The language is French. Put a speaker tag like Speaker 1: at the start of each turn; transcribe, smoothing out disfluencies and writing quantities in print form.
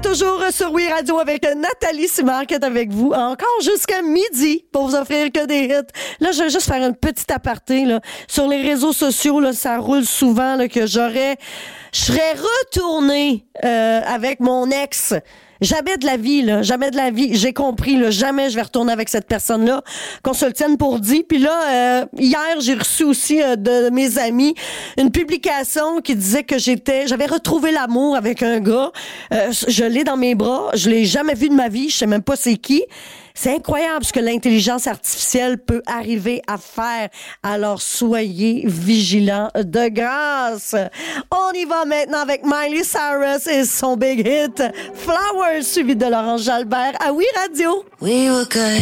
Speaker 1: toujours sur Oui Radio avec Nathalie Simard qui est avec vous encore jusqu'à midi pour vous offrir que des hits. Là, je vais juste faire un petit aparté. Là. Sur les réseaux sociaux, là, ça roule souvent là, que je serais retournée avec mon ex. Jamais de la vie, là. Jamais de la vie. J'ai compris, là. Jamais je vais retourner avec cette personne-là. Qu'on se le tienne pour dit. Puis là, hier, j'ai reçu aussi de mes amis une publication qui disait que j'avais retrouvé l'amour avec un gars. Je l'ai dans mes bras. Je l'ai jamais vu de ma vie. Je sais même pas c'est qui. C'est incroyable ce que l'intelligence artificielle peut arriver à faire. Alors, soyez vigilants de grâce. On y va maintenant avec Miley Cyrus et son big hit Flowers, suivi de Laurence Jalbert à Oui Radio.
Speaker 2: We were good,